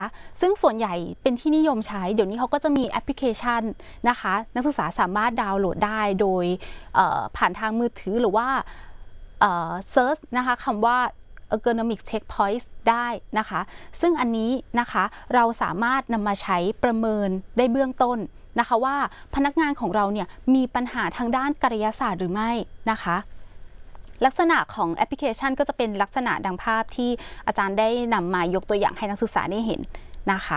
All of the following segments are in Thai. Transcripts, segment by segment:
ซึ่งส่วนใหญ่เป็นที่นิยมใช้เดี๋ยวนี้เขาก็จะมีแอปพลิเคชันนะคะนักศึกษาสามารถดาวน์โหลดได้โดยผ่านทางมือถือหรือว่าเซิร์ชนะคะคำว่า ergonomic checkpoints ได้นะคะซึ่งอันนี้นะคะเราสามารถนำมาใช้ประเมินได้เบื้องต้นนะคะว่าพนักงานของเราเนี่ยมีปัญหาทางด้านกายศาสตร์หรือไม่นะคะลักษณะของแอปพลิเคชันก็จะเป็นลักษณะดังภาพที่อาจารย์ได้นำมายกตัวอย่างให้นักศึกษาได้เห็นนะคะ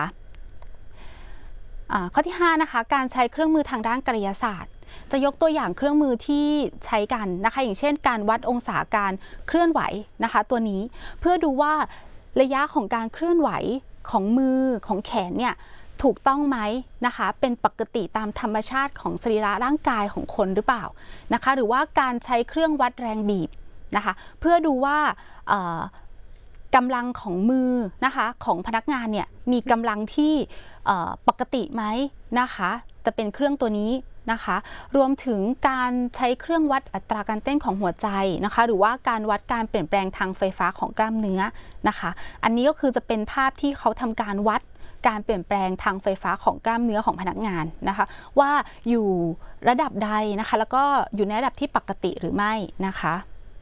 ข้อที่5นะคะการใช้เครื่องมือทางด้านกายศาสตร์จะยกตัวอย่างเครื่องมือที่ใช้กันนะคะอย่างเช่นการวัดองศาการเคลื่อนไหวนะคะตัวนี้เพื่อดูว่าระยะของการเคลื่อนไหวของมือของแขนเนี่ยถูกต้องไหมนะคะเป็นปกติตามธรรมชาติของสรีระร่างกายของคนหรือเปล่านะคะหรือว่าการใช้เครื่องวัดแรงบีบนะคะเพื่อดูว่ากำลังของมือนะคะของพนักงานเนี่ยมีกำลังที่ปกติไหมนะคะจะเป็นเครื่องตัวนี้นะคะรวมถึงการใช้เครื่องวัดอัตราการเต้นของหัวใจนะคะหรือว่าการวัดการเปลี่ยนแปลงทางไฟฟ้าของกล้ามเนื้อนะคะอันนี้ก็คือจะเป็นภาพที่เขาทำการวัดการเปลี่ยนแปลงทางไฟฟ้าของกล้ามเนื้อของพนักงานนะคะว่าอยู่ระดับใดนะคะแล้วก็อยู่ในระดับที่ปกติหรือไม่นะคะ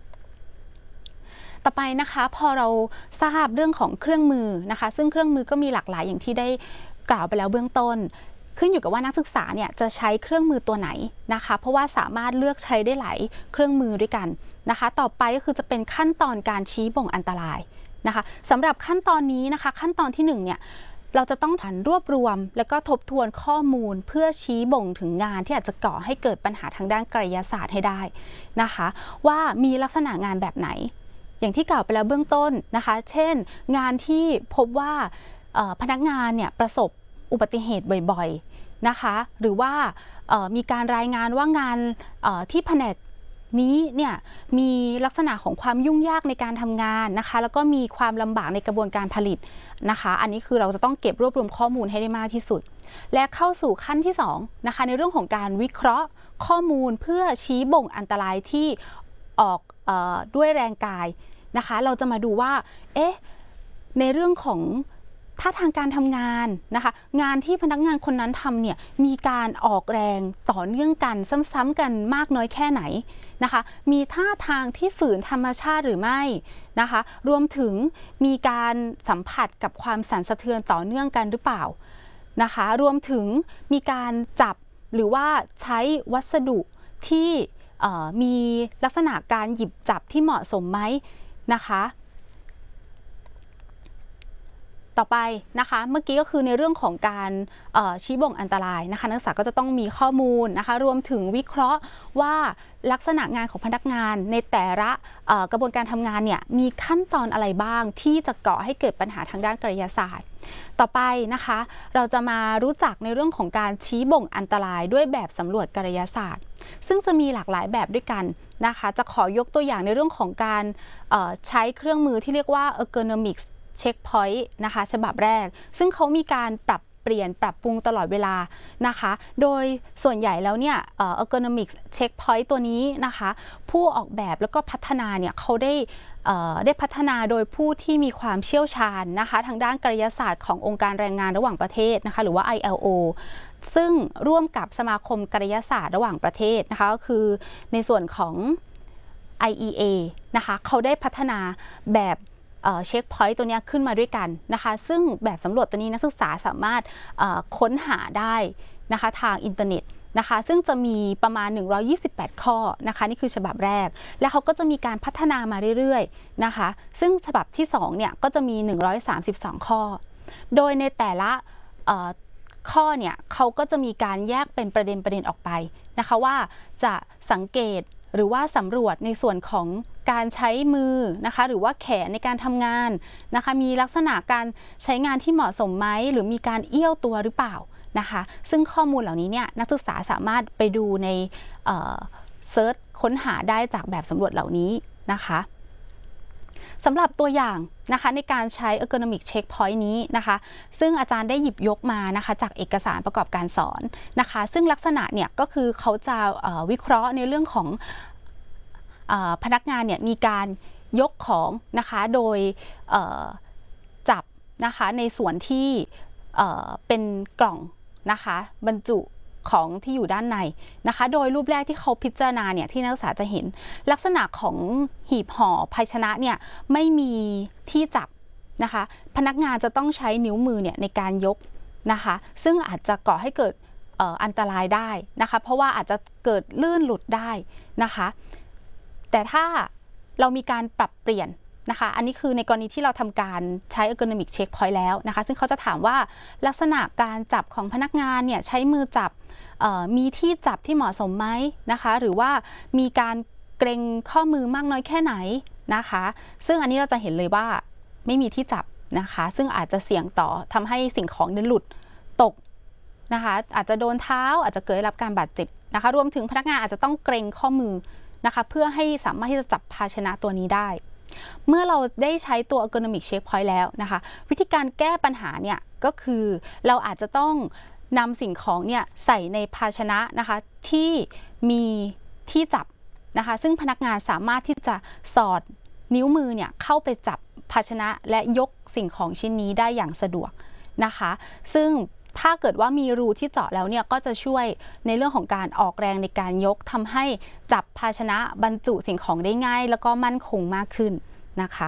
ต่อไปนะคะพอเราทราบเรื่องของเครื่องมือนะคะซึ่งเครื่องมือก็มีหลากหลายอย่างที่ได้กล่าวไปแล้วเบื้องต้นขึ้นอยู่กับว่านักศึกษาเนี่ยจะใช้เครื่องมือตัวไหนนะคะเพราะว่าสามารถเลือกใช้ได้หลายเครื่องมือด้วยกันนะคะต่อไปก็คือจะเป็นขั้นตอนการชี้บ่งอันตรายนะคะสำหรับขั้นตอนนี้นะคะขั้นตอนที่1เนี่ยเราจะต้องรวบรวมและก็ทบทวนข้อมูลเพื่อชี้บ่งถึงงานที่อาจจะก่อให้เกิดปัญหาทางด้านกายศาสตร์ให้ได้นะคะว่ามีลักษณะงานแบบไหนอย่างที่กล่าวไปแล้วเบื้องต้นนะคะเช่นงานที่พบว่าพนักงานเนี่ยประสบอุบัติเหตุบ่อยๆนะคะหรือว่ามีการรายงานว่างานที่แผนกนี้เนี่ยมีลักษณะของความยุ่งยากในการทำงานนะคะแล้วก็มีความลำบากในกระบวนการผลิตนะคะอันนี้คือเราจะต้องเก็บรวบรวมข้อมูลให้ได้มากที่สุดและเข้าสู่ขั้นที่2นะคะในเรื่องของการวิเคราะห์ข้อมูลเพื่อชี้บ่งอันตรายที่ออกด้วยแรงกายนะคะเราจะมาดูว่าในเรื่องของท่าทางการทำงานนะคะงานที่พนักงานคนนั้นทำเนี่ยมีการออกแรงต่อเนื่องกันซ้ำๆกันมากน้อยแค่ไหนนะคะมีท่าทางที่ฝืนธรรมชาติหรือไม่นะคะรวมถึงมีการสัมผัสกับความสั่นสะเทือนต่อเนื่องกันหรือเปล่านะคะรวมถึงมีการจับหรือว่าใช้วัสดุที่มีลักษณะการหยิบจับที่เหมาะสมไหมนะคะต่อไปนะคะเมื่อกี้ก็คือในเรื่องของการชี้บ่งอันตรายนะคะนักศึกษาก็จะต้องมีข้อมูลนะคะรวมถึงวิเคราะห์ว่าลักษณะงานของพนักงานในแต่ละกระบวนการทำงานเนี่ยมีขั้นตอนอะไรบ้างที่จะก่อให้เกิดปัญหาทางด้านกายศาสตร์ต่อไปนะคะเราจะมารู้จักในเรื่องของการชี้บ่งอันตรายด้วยแบบสำรวจกายศาสตร์ซึ่งจะมีหลากหลายแบบด้วยกันนะคะจะขอยกตัวอย่างในเรื่องของการใช้เครื่องมือที่เรียกว่า ergonomic checkpoint นะคะฉบับแรกซึ่งเขามีการปรับเปลี่ยนปรับปรุงตลอดเวลานะคะโดยส่วนใหญ่แล้วเนี่ยergonomic checkpoint ตัวนี้นะคะผู้ออกแบบแล้วก็พัฒนาเนี่ยเขาได้พัฒนาโดยผู้ที่มีความเชี่ยวชาญนะคะทางด้านกายศาสตร์ขององค์การแรงงานระหว่างประเทศนะคะหรือว่า ILO ซึ่งร่วมกับสมาคมกายศาสตร์ระหว่างประเทศนะคะก็คือในส่วนของ IEA นะคะเขาได้พัฒนาแบบเช็คพอยต์ตัวนี้ขึ้นมาด้วยกันนะคะซึ่งแบบสำรวจตัวนี้นักศึกษาสามารถค้นหาได้นะคะทางอินเทอร์เน็ตนะคะซึ่งจะมีประมาณ128ข้อนะคะนี่คือฉบับแรกและเขาก็จะมีการพัฒนามาเรื่อยๆนะคะซึ่งฉบับที่2เนี่ยก็จะมี132ข้อโดยในแต่ละข้อเนี่ยเขาก็จะมีการแยกเป็นประเด็นออกไปนะคะว่าจะสังเกตหรือว่าสำรวจในส่วนของการใช้มือนะคะหรือว่าแขนในการทำงานนะคะมีลักษณะการใช้งานที่เหมาะสมไหมหรือมีการเอี้ยวตัวหรือเปล่านะคะซึ่งข้อมูลเหล่านี้เนี่ยนักศึกษาสามารถไปดูในเซิร์ชค้นหาได้จากแบบสำรวจเหล่านี้นะคะสำหรับตัวอย่างนะคะในการใช้ ergonomic checkpoint นี้นะคะซึ่งอาจารย์ได้หยิบยกมานะคะจากเอกสารประกอบการสอนนะคะซึ่งลักษณะเนี่ยก็คือเขาจะวิเคราะห์ในเรื่องของพนักงานเนี่ยมีการยกของนะคะโดยจับนะคะในส่วนที่เป็นกล่องนะคะบรรจุของที่อยู่ด้านในนะคะโดยรูปแรกที่เขาพิจารณาเนี่ยที่นักศึกษาจะเห็นลักษณะของหีบห่อภาชนะเนี่ยไม่มีที่จับนะคะพนักงานจะต้องใช้นิ้วมือเนี่ยในการยกนะคะซึ่งอาจจะก่อให้เกิดอันตรายได้นะคะเพราะว่าอาจจะเกิดลื่นหลุดได้นะคะแต่ถ้าเรามีการปรับเปลี่ยนนะคะอันนี้คือในกรณีที่เราทำการใช้ ergonomic check point แล้วนะคะซึ่งเขาจะถามว่าลักษณะการจับของพนักงานเนี่ยใช้มือจับมีที่จับที่เหมาะสมไหมนะคะหรือว่ามีการเกรงข้อมือมากน้อยแค่ไหนนะคะซึ่งอันนี้เราจะเห็นเลยว่าไม่มีที่จับนะคะซึ่งอาจจะเสี่ยงต่อทำให้สิ่งของหลุดตกนะคะอาจจะโดนเท้าอาจจะเกิดรับการบาดเจ็บนะคะรวมถึงพนักงานอาจจะต้องเกรงข้อมือนะคะเพื่อให้สามารถที่จะจับภาชนะตัวนี้ได้เมื่อเราได้ใช้ตัว ergonomic check point แล้วนะคะวิธีการแก้ปัญหาเนี่ยก็คือเราอาจจะต้องนำสิ่งของเนี่ยใส่ในภาชนะนะคะที่มีที่จับนะคะซึ่งพนักงานสามารถที่จะสอดนิ้วมือเนี่ยเข้าไปจับภาชนะและยกสิ่งของชิ้นนี้ได้อย่างสะดวกนะคะซึ่งถ้าเกิดว่ามีรูที่เจาะแล้วเนี่ยก็จะช่วยในเรื่องของการออกแรงในการยกทำให้จับภาชนะบรรจุสิ่งของได้ง่ายแล้วก็มั่นคงมากขึ้นนะคะ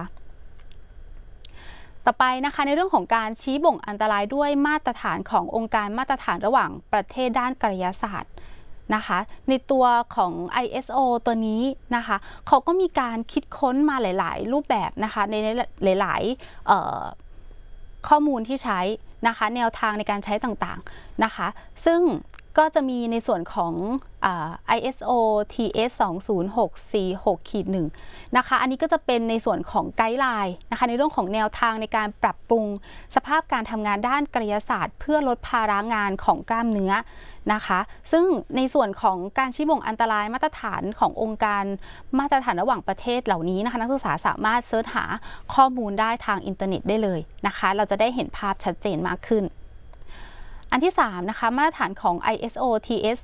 ต่อไปนะคะในเรื่องของการชี้บ่งอันตรายด้วยมาตรฐานขององค์การมาตรฐานระหว่างประเทศด้านกายศาสตร์นะคะในตัวของ ISO ตัวนี้นะคะเขาก็มีการคิดค้นมาหลายๆรูปแบบนะคะในหลายๆข้อมูลที่ใช้นะคะแนวทางในการใช้ต่างๆนะคะซึ่งก็จะมีในส่วนของISO TS 20646-1นะคะอันนี้ก็จะเป็นในส่วนของไกด์ไลน์นะคะในเรื่องของแนวทางในการปรับปรุงสภาพการทำงานด้านกายศาสตร์เพื่อลดภาระงานของกล้ามเนื้อนะคะซึ่งในส่วนของการชี้บ่งอันตรายมาตรฐานขององค์การมาตรฐานระหว่างประเทศเหล่านี้นะคะนักศึกษาสามารถเสิร์ชหาข้อมูลได้ทางอินเทอร์เน็ตได้เลยนะคะเราจะได้เห็นภาพชัดเจนมากขึ้นอันที่3นะคะมาตรฐานของ ISO TS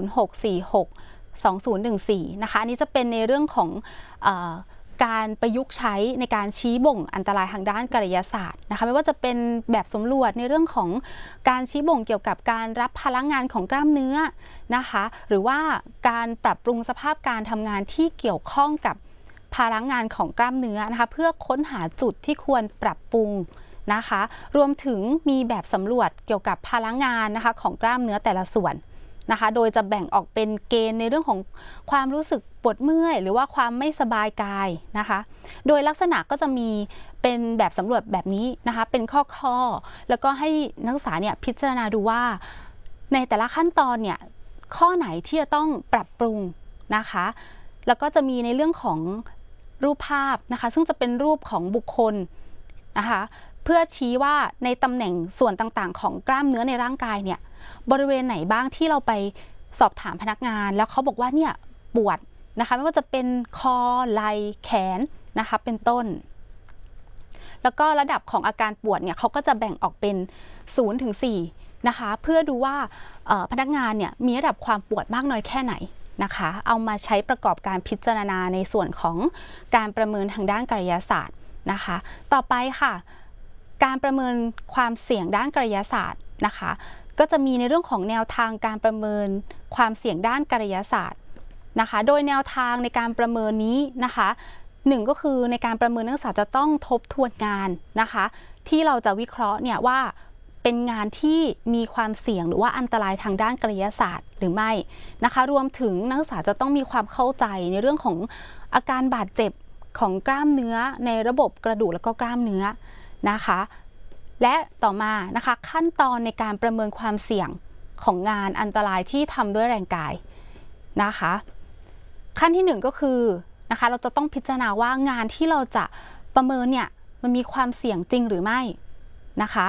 20646-2014นะคะอันนี้จะเป็นในเรื่องของการประยุกต์ใช้ในการชี้บ่งอันตรายทางด้านกายศาสตร์นะคะไม่ว่าจะเป็นแบบสำรวจในเรื่องของการชี้บ่งเกี่ยวกับการรับพลังงานของกล้ามเนื้อนะคะหรือว่าการปรับปรุงสภาพการทำงานที่เกี่ยวข้องกับพลังงานของกล้ามเนื้อนะคะเพื่อค้นหาจุดที่ควรปรับปรุงนะคะรวมถึงมีแบบสำรวจเกี่ยวกับพลังงานนะคะของกล้ามเนื้อแต่ละส่วนนะคะโดยจะแบ่งออกเป็นเกณฑ์ในเรื่องของความรู้สึกปวดเมื่อยหรือว่าความไม่สบายกายนะคะโดยลักษณะก็จะมีเป็นแบบสำรวจแบบนี้นะคะเป็นข้อแล้วก็ให้นักศึกษาเนี่ยพิจารณาดูว่าในแต่ละขั้นตอนเนี่ยข้อไหนที่จะต้องปรับปรุงนะคะแล้วก็จะมีในเรื่องของรูปภาพนะคะซึ่งจะเป็นรูปของบุคคลนะคะเพื่อชี้ว่าในตำแหน่งส่วนต่างๆของกล้ามเนื้อในร่างกายเนี่ยบริเวณไหนบ้างที่เราไปสอบถามพนักงานแล้วเขาบอกว่าเนี่ยปวดนะคะไม่ว่าจะเป็นคอไหล่แขนนะคะเป็นต้นแล้วก็ระดับของอาการปวดเนี่ยเขาก็จะแบ่งออกเป็น0 ถึง 4นะคะเพื่อดูว่าพนักงานเนี่ยมีระดับความปวดมากน้อยแค่ไหนนะคะเอามาใช้ประกอบการพิจารณาในส่วนของการประเมินทางด้านกายศาสตร์นะคะต่อไปค่ะการประเมินความเสี่ยงด้านกายศาสตร์นะคะก็จะมีในเรื่องของแนวทางการประเมินความเสี่ยงด้านกายศาสตร์นะคะโดยแนวทางในการประเมินนี้นะคะ1ก็คือในการประเมินนักศึกษาจะต้องทบทวนงานนะคะที่เราจะวิเคราะห์เนี่ยว่าเป็นงานที่มีความเสี่ยงหรือว่าอันตรายทางด้านกายศาสตร์หรือไม่นะคะรวมถึงนักศึกษาจะต้องมีความเข้าใจในเรื่องของอาการบาดเจ็บของกล้ามเนื้อในระบบกระดูกและก็กล้ามเนื้อนะคะและต่อมานะคะขั้นตอนในการประเมินความเสี่ยงของงานอันตรายที่ทำด้วยแรงกายนะคะขั้นที่1ก็คือนะคะเราจะต้องพิจารณาว่างานที่เราจะประเมินเนี่ยมันมีความเสี่ยงจริงหรือไม่นะคะ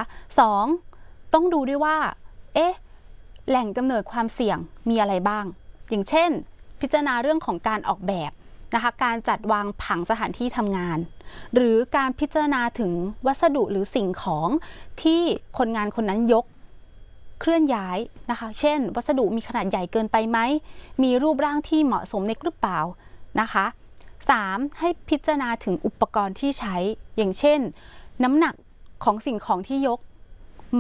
2ต้องดูด้วยว่าแหล่งกำเนิดความเสี่ยงมีอะไรบ้างอย่างเช่นพิจารณาเรื่องของการออกแบบนะคะการจัดวางผังสถานที่ทำงานหรือการพิจารณาถึงวัสดุหรือสิ่งของที่คนงานคนนั้นยกเคลื่อนย้ายนะคะเช่นวัสดุมีขนาดใหญ่เกินไปไหมมีรูปร่างที่เหมาะสมในหรือเปล่านะคะ3ให้พิจารณาถึงอุปกรณ์ที่ใช้อย่างเช่นน้ำหนักของสิ่งของที่ยก